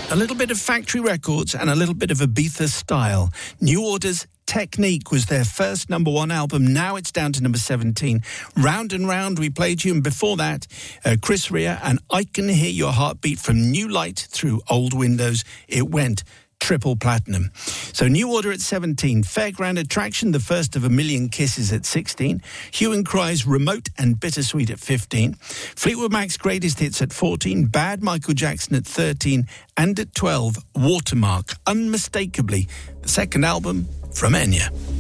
A little bit of Factory Records and a little bit of Ibiza style. New Order's Technique was their first number one album. Now it's down to number 17. Round and Round we played you, and before that, Chris Rea and I Can Hear Your Heartbeat from New Light Through Old Windows. It went triple platinum. So New Order at 17, Fairground Attraction, the first of a million kisses at 16, Hue and Cry's Remote and Bittersweet at 15, Fleetwood Mac's Greatest Hits at 14, Bad Michael Jackson at 13, and at 12, Watermark, unmistakably the second album from Enya.